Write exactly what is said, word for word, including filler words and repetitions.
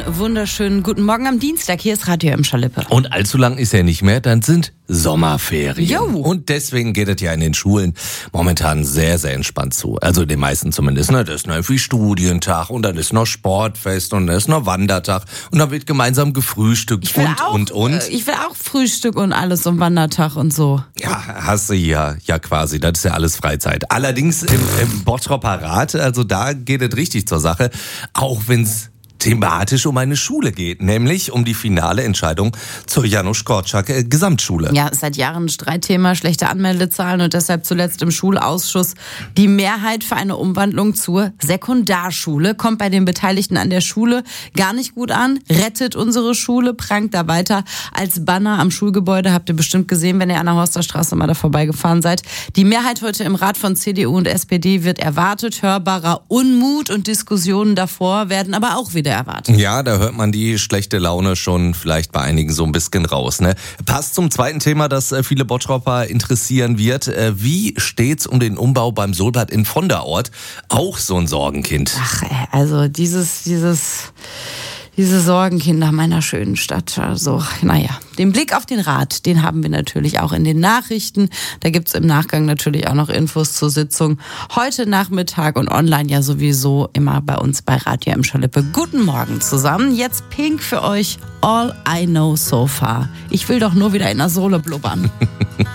Einen wunderschönen guten Morgen am Dienstag. Hier ist Radio Emscher Lippe. Und allzu lang ist er nicht mehr, dann sind Sommerferien. Jo. Und deswegen geht es ja in den Schulen momentan sehr, sehr entspannt zu. Also den meisten zumindest. Ne? Das ist noch irgendwie Studientag und dann ist noch Sportfest und dann ist noch Wandertag und dann wird gemeinsam gefrühstückt Ich will und, auch, und, und. äh, Ich will auch Frühstück und alles und Wandertag und so. Ja, hast du ja, ja quasi. Das ist ja alles Freizeit. Allerdings im, im Bottropper Rat, also da geht es richtig zur Sache. Auch wenn es thematisch um eine Schule geht, nämlich um die finale Entscheidung zur Janusz Korczak äh, Gesamtschule. Ja, seit Jahren ein Streitthema, schlechte Anmeldezahlen und deshalb zuletzt im Schulausschuss die Mehrheit für eine Umwandlung zur Sekundarschule. Kommt bei den Beteiligten an der Schule gar nicht gut an, rettet unsere Schule, prangt da weiter als Banner am Schulgebäude. Habt ihr bestimmt gesehen, wenn ihr an der Horsterstraße mal da vorbeigefahren seid. Die Mehrheit heute im Rat von C D U und S P D wird erwartet. Hörbarer Unmut und Diskussionen davor werden aber auch wieder erwartet. Ja, da hört man die schlechte Laune schon vielleicht bei einigen so ein bisschen raus. Ne? Passt zum zweiten Thema, das viele Bottropper interessieren wird. Wie steht's um den Umbau beim Solbad in Vonderort? Auch so ein Sorgenkind. Ach, also dieses, dieses, diese Sorgenkinder meiner schönen Stadt. Also, naja, den Blick auf den Rat, den haben wir natürlich auch in den Nachrichten. Da gibt's im Nachgang natürlich auch noch Infos zur Sitzung heute Nachmittag und online ja sowieso immer bei uns bei Radio Emscher Lippe. Guten Morgen zusammen. Jetzt Pink für euch. All I Know So Far. Ich will doch nur wieder in der Sohle blubbern.